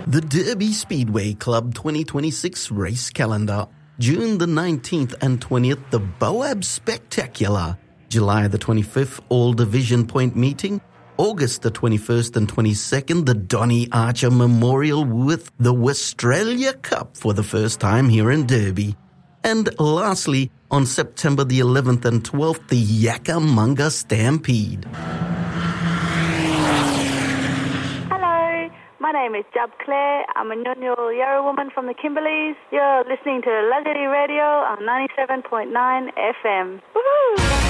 The Derby Speedway Club 2026 race calendar. June the 19th and 20th, the Boab Spectacular. July the 25th, All Division Point Meeting. August the 21st and 22nd, the Donny Archer Memorial with the Westralia Cup for the first time here in Derby. And lastly, on September the 11th and 12th, the Yakamunga Stampede. Hello, my name is Jub Claire. I'm a Nyonyol Yarra woman from the Kimberleys. You're listening to Luxury Radio on 97.9 FM. Woohoo!